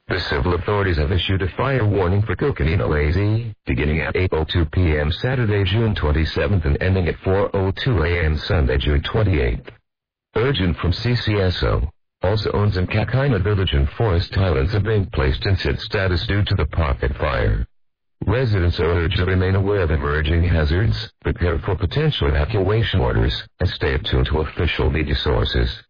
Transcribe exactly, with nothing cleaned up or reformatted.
The civil authorities have issued a fire warning for Coconino A Z, beginning at eight oh two p.m. Saturday, June twenty-seventh and ending at four oh two a.m. Sunday, June twenty-eighth. Urgent from C C S O. All zones in Kakaina Village and Forest Highlands are being placed in sit status due to the pocket fire. Residents are urged to remain aware of emerging hazards, prepare for potential evacuation orders, and stay attuned to official media sources.